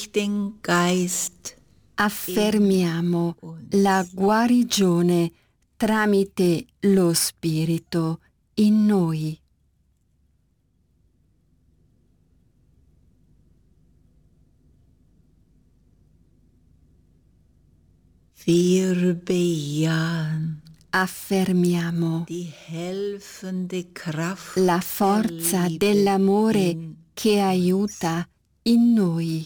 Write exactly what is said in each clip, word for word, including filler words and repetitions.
durch den Geist affermiamo la guarigione tramite lo Spirito in noi. Wir bejahen Affermiamo die helfende Kraft la forza der Liebe dell'amore in che aiuta in noi.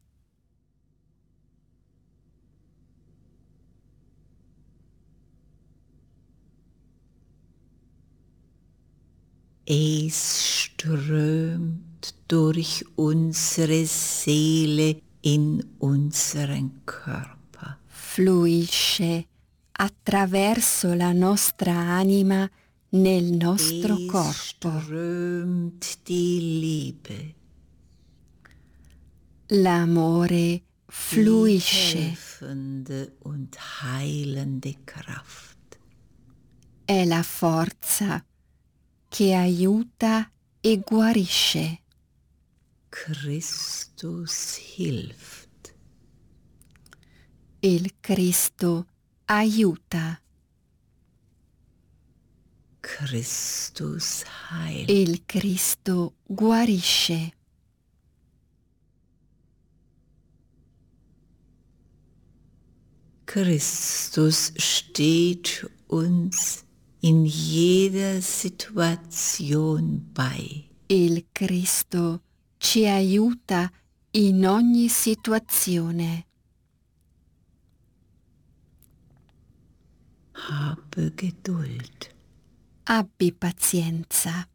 Es strömt durch unsere Seele in unseren Körper. Fluisce attraverso la nostra anima nel nostro Es corpo. strömt die Liebe, L'amore die fluisce, helfende und heilende Kraft. è la forza che aiuta e guarisce. Christus hilft. Il Cristo aiuta. Christus heilt. Il Cristo guarisce. Christus steht uns in jeder Situation bei. Il Cristo ci aiuta in ogni situazione. Habe Geduld Abbi pazienza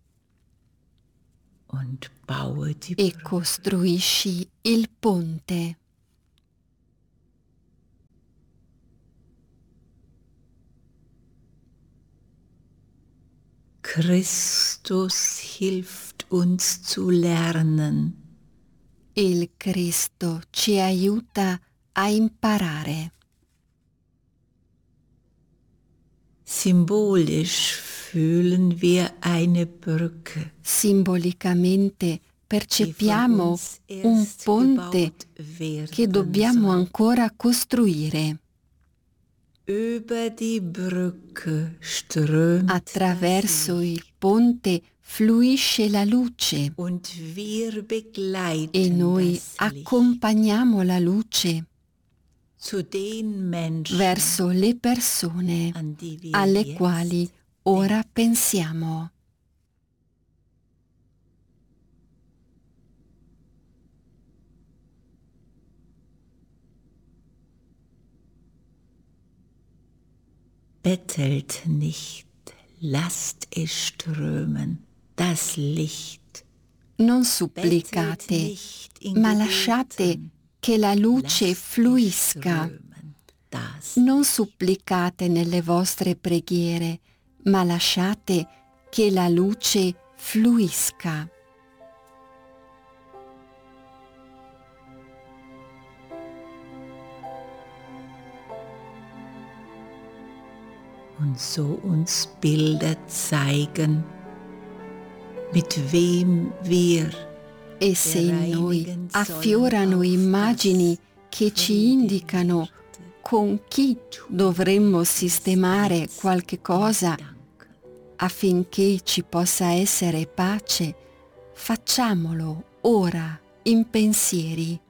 und baue die e Brücke. costruisci il ponte. Christus hilft uns zu lernen. Il Cristo ci aiuta a imparare. Symbolisch fühlen wir eine Brücke, Simbolicamente die von percepiamo uns un erst ponte gebaut werden che dobbiamo soll. ancora costruire. Über die Brücke strömt Attraverso das il Licht ponte fluisce la luce und wir begleiten e noi das Licht accompagniamo la luce zu den Menschen, verso le persone an die wir alle jetzt quali ora pensiamo. bettelt nicht, lasst es strömen, das Licht. Non Bettelt supplicate, nicht in ma lasciate Gebeten, che la luce lasst es fluisca. strömen, das Non supplicate nelle vostre preghiere, ma lasciate che la luce fluisca. und so uns Bilder zeigen, mit wem wir E se in noi affiorano immagini che ci indicano con chi dovremmo sistemare qualche cosa affinché ci possa essere pace, facciamolo ora in pensieri.